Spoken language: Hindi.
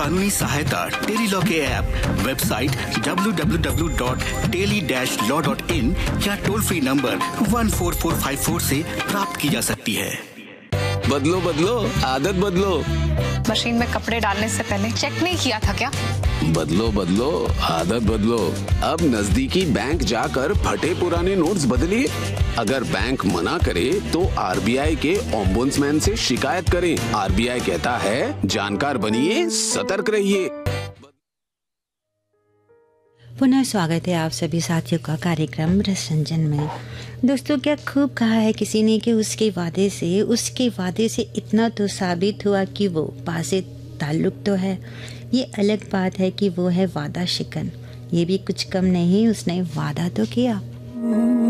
कानूनी सहायता टेली लॉ के ऐप, वेबसाइट www.teli-law.in या टोल फ्री नंबर 14454 से प्राप्त की जा सकती है। बदलो बदलो आदत बदलो। मशीन में कपड़े डालने से पहले चेक नहीं किया था क्या? बदलो बदलो आदत बदलो। अब नजदीकी बैंक जाकर फटे पुराने नोट्स बदलिए। अगर बैंक मना करे तो आरबीआई के ओम्बुड्समैन से शिकायत करें। आरबीआई कहता है, जानकार बनिए, सतर्क रहिए। पुनः स्वागत है आप सभी साथियों का कार्यक्रम रसरंजन में। दोस्तों, क्या खूब कहा है किसी ने कि उसके वादे से इतना तो साबित हुआ कि वो पासे ताल्लुक तो है। ये अलग बात है कि वो है वादा शिकन। ये भी कुछ कम नहीं, उसने वादा तो किया।